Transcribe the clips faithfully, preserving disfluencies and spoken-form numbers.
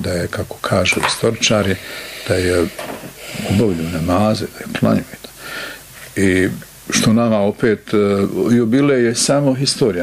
da je, kako kažu istoričari, da je obavljaju namaze, da je klanjaju. I što nama opet, jubilej je samo historija.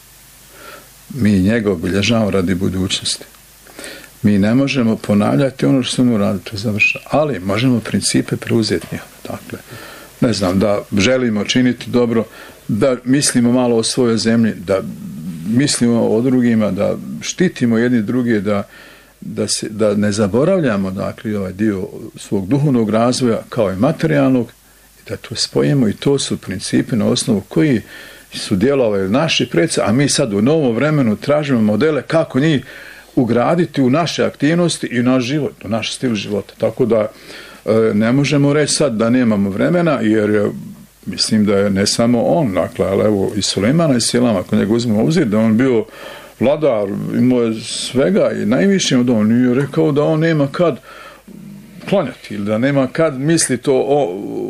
Mi njega obilježavamo radi budućnosti. Mi ne možemo ponavljati ono što smo uradili, to završava. Ali možemo principe preuzeti njih. Dakle, ne znam, da želimo činiti dobro, da mislimo malo o svojoj zemlji, da mislimo o drugima, da štitimo jedni druge, da, da, se, da ne zaboravljamo dakle, ovaj dio svog duhovnog razvoja kao i materijalnog, i da to spojimo, i to su principi na osnovu koji su djelovali naši preci, a mi sad u novom vremenu tražimo modele kako njih ugraditi u naše aktivnosti i u naš život, u naš stil života. Tako da ne možemo reći sad da nemamo vremena, jer mislim da je ne samo on, dakle, ali evo i Sulejmana i Silama, ako njega uzmemo u obzir, da on bio vladar, imao je svega i najviše od on, nije rekao da on nema kad klanjati ili da nema kad misliti o, o,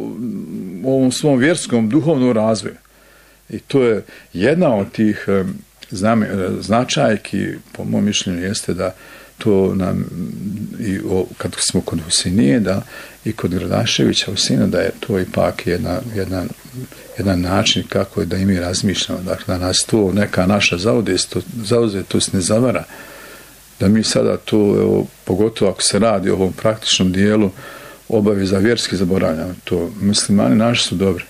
o ovom svom vjerskom duhovnom razvoju. I to je jedna od tih znam, značajki, po mom mišljenju, jeste da to nam, i o, kad smo kod Husinije, da i kod Gradaševića Husina, da je to ipak jedna, jedna, jedan način kako je da i mi razmišljamo, dakle, da nas to neka naša zauzetost ne zavara, da mi sada to, evo, pogotovo ako se radi o ovom praktičnom dijelu, obaveza vjerski zaboravljamo, to muslimani naši su dobri.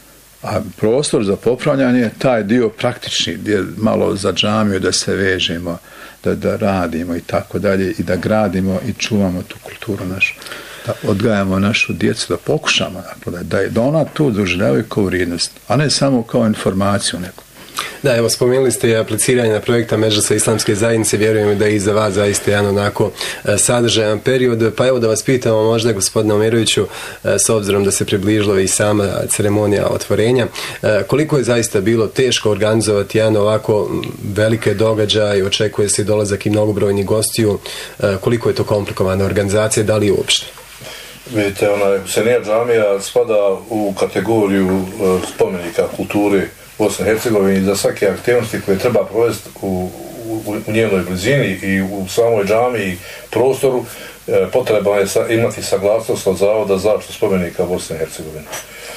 A prostor za popravljanje je taj dio praktični, gdje malo za džamiju da se vežemo, da, da radimo i tako dalje, i da gradimo i čuvamo tu kulturu našu, da odgajamo našu djecu, da pokušamo, dakle, da, da ona to doživljavaju kao vrijednost, a ne samo kao informaciju neku. Da, evo, spomenuli ste i apliciranje na projekta Medžlisa islamske zajednice, vjerujem da je i za vas zaista jedan onako sadržajan period, pa evo da vas pitamo možda, gospodine Omeroviću, s obzirom da se približila i sama ceremonija otvorenja, koliko je zaista bilo teško organizovati jedan ovako velike događaje, očekuje se dolazak i mnogobrojnih gostiju, koliko je to komplikovana organizacija, da li uopšte? Vidite, ona Husinija džamija spada u kategoriju spomenika kulture Bosne i Hercegovine, za svake aktivnosti koje treba provesti u, u, u njenoj blizini i u samoj džamiji i prostoru, e, potrebno je sa, imati saglasnost od Zavoda za zaštitu spomenika Bosne i Hercegovine.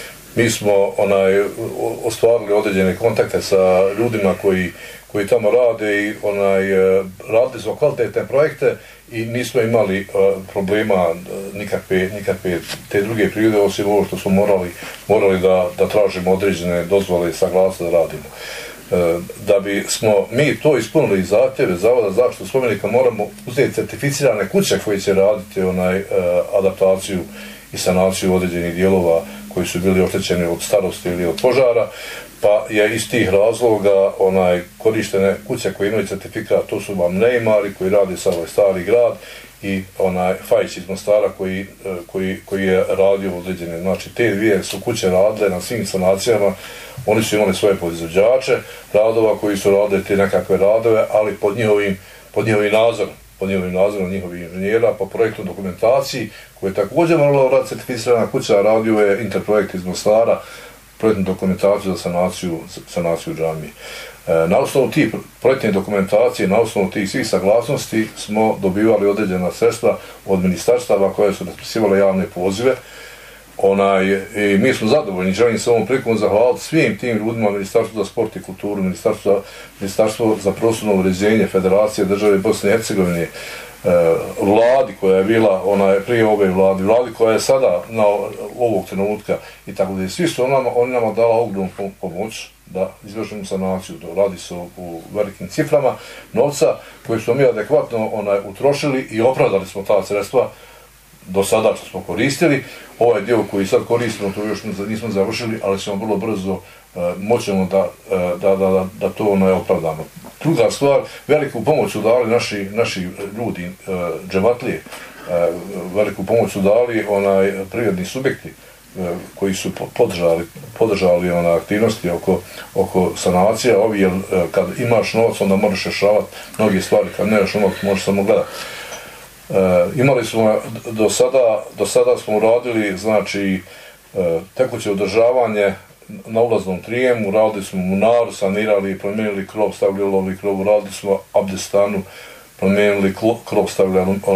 Mi smo onaj, ostvarili određene kontakte sa ljudima koji, koji tamo rade i onaj, radili smo kvalitetne projekte i nismo imali uh, problema nikakve, nikakve te druge prirode, osim ovo što smo morali, morali da, da tražimo određene dozvole i saglasnosti da radimo. Uh, da bi smo mi to ispunili zahtjeve Zavoda za zaštitu spomenika, moramo uzeti certificirane kuće koji će raditi onaj, uh, adaptaciju i sanaciju određenih dijelova koji su bili oštećeni od starosti ili od požara, pa je iz tih razloga onaj, korištene kuće koje imaju certifikat, to su vam Neymari koji radi sa ovaj Stari grad i onaj Fajić iz Mostara koji, koji, koji je radio određene. Znači, te dvije su kuće radile na svim sanacijama, oni su imali svoje podizvođače radova koji su radili te nekakve radove, ali pod njihovim, pod njihovim nadzorom. pod njihovim nadzorom njihovih inženjera, po projektu dokumentaciji, koji je također morala raditi certificirana kuća, radio je Interprojekt iz Mostara, projektnu dokumentaciju za sanaciju, sanaciju džamije. E, na osnovu tih projektne dokumentacije, na osnovu tih svih saglasnosti smo dobivali određena sredstva od ministarstava koje su raspisivale javne pozive. Onaj, i mi smo zadovoljni, želim se ovom prilikom zahvaliti svim tim ljudima, Ministarstvo za sport i kulturu, Ministarstvo, Ministarstvo za prostorno uređenje Federacije države Bosne i Hercegovine, e, vladi koja je bila onaj, prije ove vladi, vladi koja je sada na ovog trenutka i tako da je. Svi su onama, oni nama dala ogromnu pomoć da izvršimo sanaciju, da radi se o, o velikim ciframa novca koje smo mi adekvatno onaj, utrošili i opravdali smo ta sredstva do sada što smo koristili. Ovaj dio koji sad koristimo, to još nismo završili, ali ćemo vrlo brzo uh, moćemo da, uh, da, da, da to ne opravdamo. Druga stvar, veliku pomoć su dali naši, naši ljudi, uh, džematlije, uh, veliku pomoć su dali onaj privredni subjekti uh, koji su podržali, podržali one aktivnosti oko, oko sanacija. Ovi, jer uh, kad imaš novac, onda možeš rješavati mnoge stvari, kad nemaš novac, možeš samo gledati. Uh, imali smo do sada, do sada smo uradili znači uh, tekuće održavanje na ulaznom trijemu, radili smo munaru, sanirali, promijenili krov, stavljali krov, radili smo abdestanu, promijenili krov, stavljali